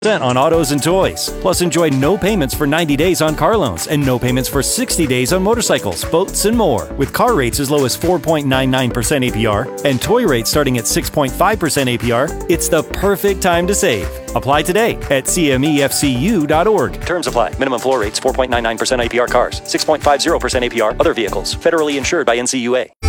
on autos and toys. Plus, enjoy no payments for 90 days on car loans and no payments for 60 days on motorcycles, boats, and more. With car rates as low as 4.99% APR and toy rates starting at 6.5% APR, it's the perfect time to save. Apply today at cmefcu.org. Terms apply. Minimum floor rates 4.99% APR cars, 6.50% APR other vehicles. Federally insured by NCUA.